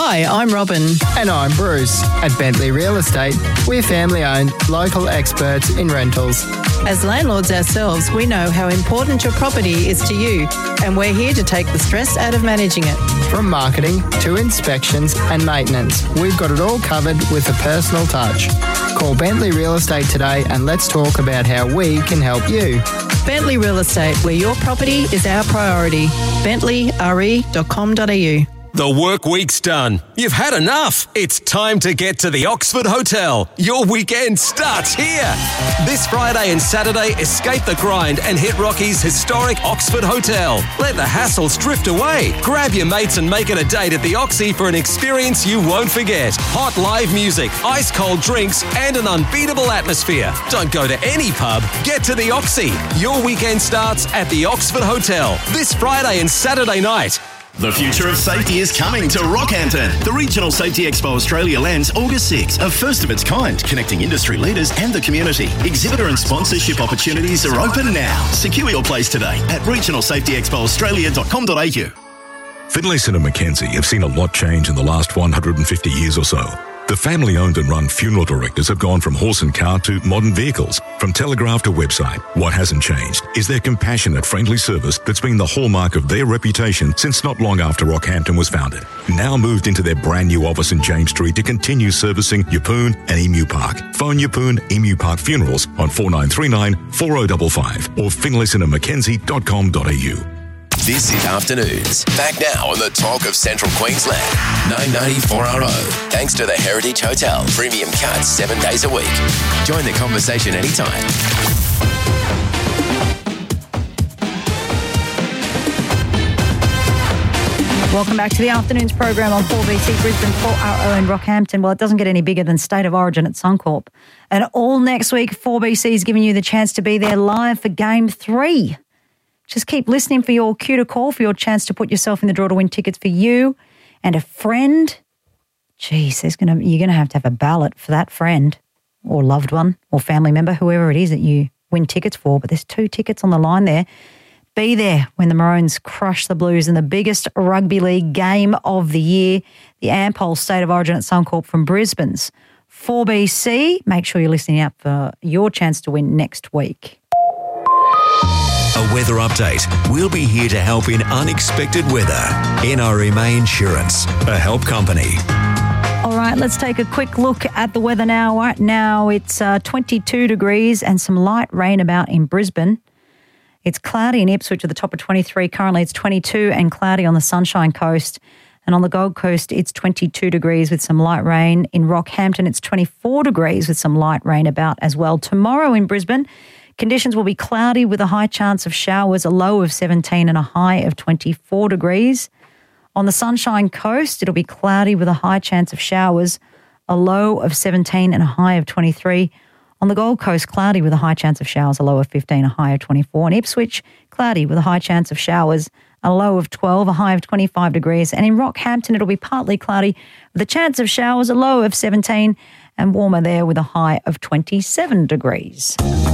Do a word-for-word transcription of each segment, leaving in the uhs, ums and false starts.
Hi, I'm Robin. And I'm Bruce. At Bentley Real Estate, we're family-owned, local experts in rentals. As landlords ourselves, we know how important your property is to you, and we're here to take the stress out of managing it. From marketing to inspections and maintenance, we've got it all covered with a personal touch. Call Bentley Real Estate today and let's talk about how we can help you. Bentley Real Estate, where your property is our priority. bentley r e dot com dot a u. The work week's done. You've had enough. It's time to get to the Oxford Hotel. Your weekend starts here. This Friday and Saturday, escape the grind and hit Rocky's historic Oxford Hotel. Let the hassles drift away. Grab your mates and make it a date at the Oxy for an experience you won't forget. Hot live music, ice cold drinks, and an unbeatable atmosphere. Don't go to any pub. Get to the Oxy. Your weekend starts at the Oxford Hotel this Friday and Saturday night. The future of safety is coming to Rockhampton. The Regional Safety Expo Australia lands August sixth, a first of its kind, connecting industry leaders and the community. Exhibitor and sponsorship opportunities are open now. Secure your place today at regional safety expo australia dot com dot a u. Finlayson and Mackenzie have seen a lot change in the last one hundred fifty years or so. The family-owned and run funeral directors have gone from horse and car to modern vehicles, from telegraph to website. What hasn't changed is their compassionate, friendly service that's been the hallmark of their reputation since not long after Rockhampton was founded. Now moved into their brand new office in James Street to continue servicing Yeppoon and Emu Park. Phone Yeppoon Emu Park Funerals on four nine three nine, four oh five five or finlayson and mackenzie dot com dot a u. This is Afternoons. Back now on the talk of Central Queensland. nine ninety-four R O. Thanks to the Heritage Hotel. Premium cuts seven days a week. Join the conversation anytime. Welcome back to the Afternoons program on four B C Brisbane, four R O and Rockhampton. Well, it doesn't get any bigger than State of Origin at Suncorp. And all next week, four B C is giving you the chance to be there live for Game three. Just keep listening for your cue to call, for your chance to put yourself in the draw to win tickets for you and a friend. Geez, there's gonna you're going to have to have a ballot for that friend or loved one or family member, whoever it is that you win tickets for. But there's two tickets on the line there. Be there when the Maroons crush the Blues in the biggest rugby league game of the year, the Ampol State of Origin at Suncorp from Brisbane's four B C. Make sure you're listening out for your chance to win next week. A weather update. We'll be here to help in unexpected weather. N R M A Insurance, a help company. All right, let's take a quick look at the weather now. Right now it's uh, twenty-two degrees and some light rain about in Brisbane. It's cloudy in Ipswich at the top of twenty-three. Currently it's twenty-two and cloudy on the Sunshine Coast. And on the Gold Coast, it's twenty-two degrees with some light rain. In Rockhampton, it's twenty-four degrees with some light rain about as well. Tomorrow in Brisbane, conditions will be cloudy with a high chance of showers, a low of seventeen and a high of twenty-four degrees. On the Sunshine Coast, it'll be cloudy with a high chance of showers, a low of seventeen and a high of twenty-three. On the Gold Coast, cloudy with a high chance of showers, a low of fifteen, a high of twenty-four. In Ipswich, cloudy with a high chance of showers, a low of twelve, a high of twenty-five degrees. And in Rockhampton, it'll be partly cloudy with a chance of showers, a low of seventeen, and warmer there with a high of twenty-seven degrees.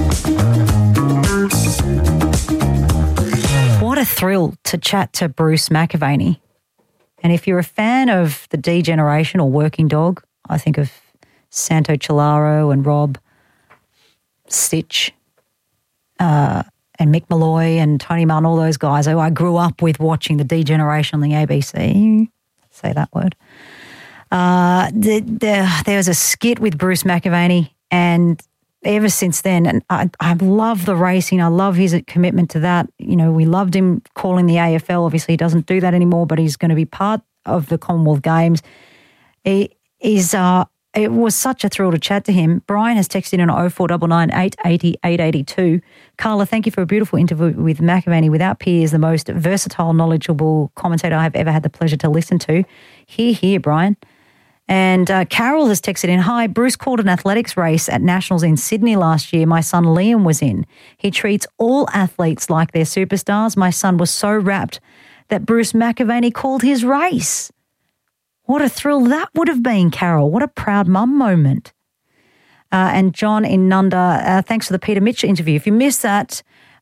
What a thrill to chat to Bruce McAvaney. And if you're a fan of the D Generation or Working Dog, I think of Santo Chilaro and Rob Stitch uh, and Mick Malloy and Tony Martin, all those guys who I grew up with watching the D Generation on the A B C. Say that word. Uh, the, the, there was a skit with Bruce McAvaney, and ever since then, and I, I love the racing. I love his commitment to that. You know, we loved him calling the A F L. Obviously, he doesn't do that anymore, but he's going to be part of the Commonwealth Games. He is. Uh, it was such a thrill to chat to him. Brian has texted in on oh four nine nine, eight eight oh, eight eight two. Carla, thank you for a beautiful interview with McAvaney. Without peers, the most versatile, knowledgeable commentator I have ever had the pleasure to listen to. Hear, hear, Brian. And uh, Carol has texted in, hi, Bruce called an athletics race at Nationals in Sydney last year. My son Liam was in. He treats all athletes like they're superstars. My son was so rapt that Bruce McAvaney called his race. What a thrill that would have been, Carol. What a proud mum moment. Uh, and John in Nunda, uh, thanks for the Peter Mitchell interview. If you missed that,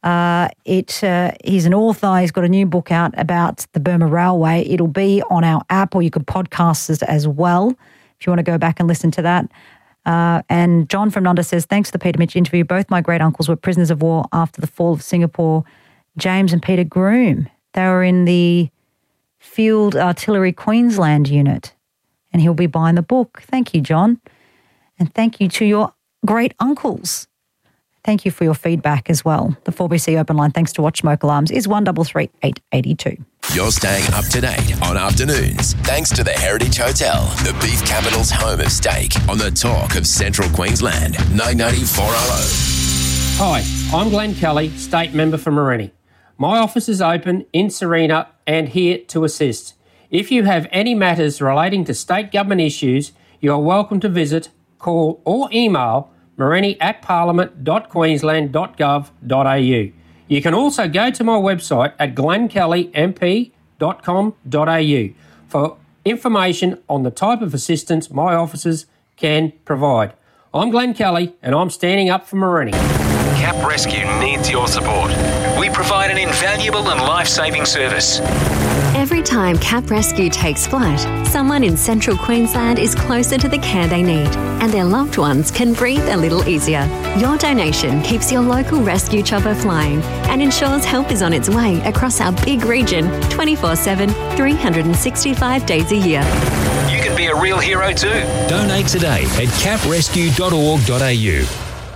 Uh, it uh, he's an author. He's got a new book out about the Burma Railway. It'll be on our app, or you could podcast it as well if you want to go back and listen to that. Uh, and John from Nunda says, thanks for the Peter Mitch interview. Both my great uncles were prisoners of war after the fall of Singapore. James and Peter Groom. They were in the Field Artillery Queensland unit, and he'll be buying the book. Thank you, John. And thank you to your great uncles. Thank you for your feedback as well. The four B C open line, thanks to Watch Smoke Alarms, is one three three, eight eight two. You're staying up to date on afternoons thanks to the Heritage Hotel, the beef capital's home of steak, on the talk of Central Queensland, nine ninety four R O. Hi, I'm Glenn Kelly, State Member for Morenni. My office is open in Serena and here to assist. If you have any matters relating to state government issues, you are welcome to visit, call or email morenni at parliament dot queensland dot gov dot a u. You can also go to my website at glenn kelly m p dot com dot a u for information on the type of assistance my offices can provide. I'm Glenn Kelly and I'm standing up for Morenni. Cap Rescue needs your support. We provide an invaluable and life-saving service. Every time Cap Rescue takes flight, someone in Central Queensland is closer to the care they need, and their loved ones can breathe a little easier. Your donation keeps your local rescue chopper flying and ensures help is on its way across our big region twenty-four seven, three hundred sixty-five days a year. You can be a real hero too. Donate today at cap rescue dot org dot a u.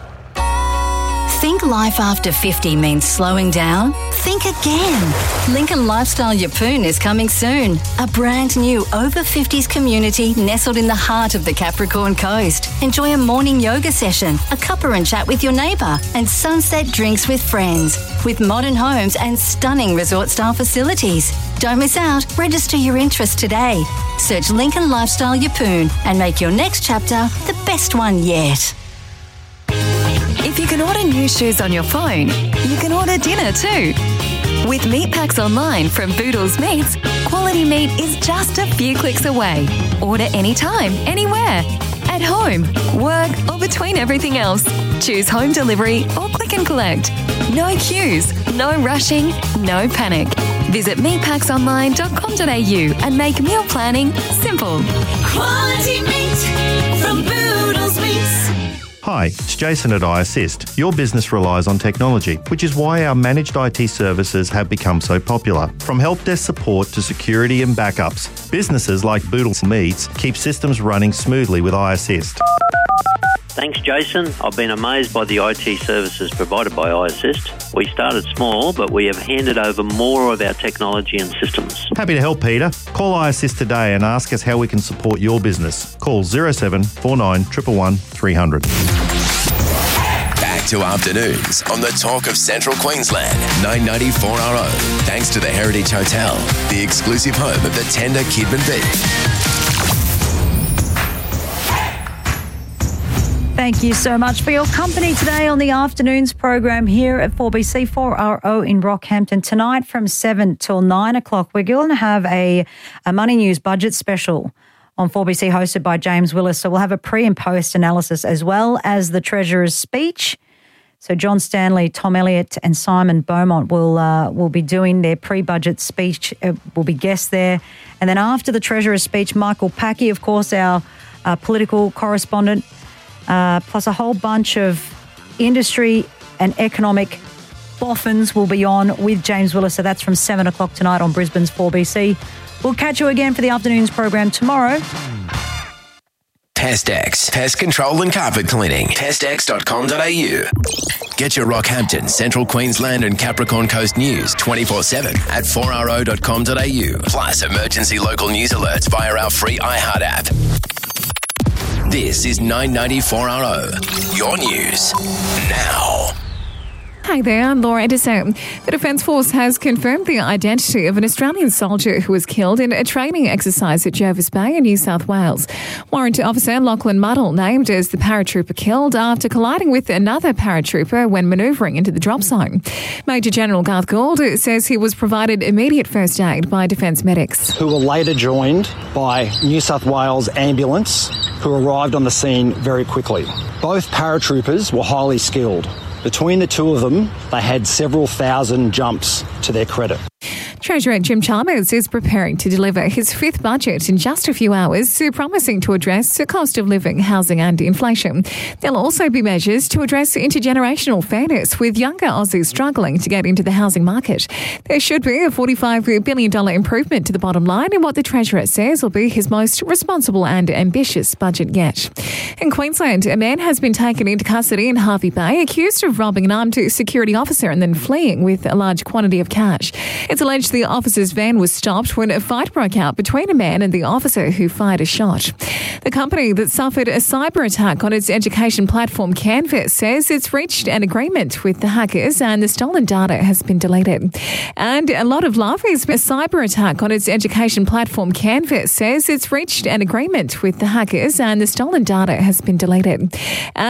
Think life after fifty means slowing down? Think again. Lincoln Lifestyle Yeppoon is coming soon. A brand new over fifties community nestled in the heart of the Capricorn Coast. Enjoy a morning yoga session, a cuppa and chat with your neighbour, and sunset drinks with friends. With modern homes and stunning resort-style facilities. Don't miss out. Register your interest today. Search Lincoln Lifestyle Yeppoon and make your next chapter the best one yet. If you can order new shoes on your phone, you can order dinner too. With Meat Packs Online from Boodles Meats, quality meat is just a few clicks away. Order anytime, anywhere. At home, work, or between everything else. Choose home delivery or click and collect. No queues, no rushing, no panic. Visit meat packs online dot com dot a u and make meal planning simple. Quality meat from Boodles Meats. Hi, it's Jason at iAssist. Your business relies on technology, which is why our managed I T services have become so popular. From help desk support to security and backups, businesses like Boodles Meats keep systems running smoothly with iAssist. Thanks, Jason. I've been amazed by the I T services provided by iAssist. We started small, but we have handed over more of our technology and systems. Happy to help, Peter. Call iAssist today and ask us how we can support your business. Call zero seven four nine one one one three hundred. Back to afternoons on the talk of Central Queensland, nine ninety four R O. Thanks to the Heritage Hotel, the exclusive home of the tender Kidman beef. Thank you so much for your company today on the afternoons program here at four B C four R O in Rockhampton. Tonight from seven till nine o'clock, we're going to have a, a Money News budget special on four B C hosted by James Willis. So we'll have a pre and post analysis as well as the Treasurer's speech. So John Stanley, Tom Elliott and Simon Beaumont will uh, will be doing their pre-budget speech, uh, will be guests there. And then after the Treasurer's speech, Michael Packey, of course, our uh, political correspondent, Uh, plus a whole bunch of industry and economic boffins will be on with James Willis. So that's from seven o'clock tonight on Brisbane's four B C. We'll catch you again for the afternoon's program tomorrow. Pestex, pest control and carpet cleaning. pestex dot com dot a u. Get your Rockhampton, Central Queensland and Capricorn Coast news twenty-four seven at four r o dot com dot a u. Plus emergency local news alerts via our free iHeart app. This is nine ninety-four R O, your news now. Hi there, I'm Laura Edison. The Defence Force has confirmed the identity of an Australian soldier who was killed in a training exercise at Jervis Bay in New South Wales. Warrant Officer Lachlan Muddle named as the paratrooper killed after colliding with another paratrooper when manoeuvring into the drop zone. Major General Garth Gould says he was provided immediate first aid by Defence medics. Who were later joined by New South Wales ambulance who arrived on the scene very quickly. Both paratroopers were highly skilled. Between the two of them, they had several thousand jumps to their credit. Treasurer Jim Chalmers is preparing to deliver his fifth budget in just a few hours, promising to address the cost of living, housing and inflation. There'll also be measures to address intergenerational fairness, with younger Aussies struggling to get into the housing market. There should be a forty-five billion dollars improvement to the bottom line in what the Treasurer says will be his most responsible and ambitious budget yet. In Queensland, a man has been taken into custody in Hervey Bay, accused of robbing an armed security officer and then fleeing with a large quantity of cash. It's alleged the officer's van was stopped when a fight broke out between a man and the officer, who fired a shot. The company that suffered a cyber attack on its education platform Canvas says it's reached an agreement with the hackers and the stolen data has been deleted. And a lot of love is a cyber attack on its education platform Canvas says it's reached an agreement with the hackers and the stolen data has been deleted. And